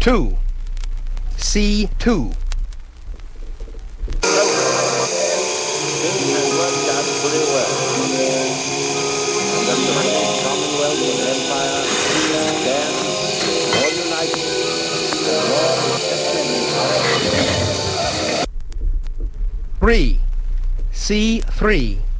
2. C2. Things have worked out pretty well. And that the British Commonwealth and Empire stand more united and more effectively powerful. 3. C3.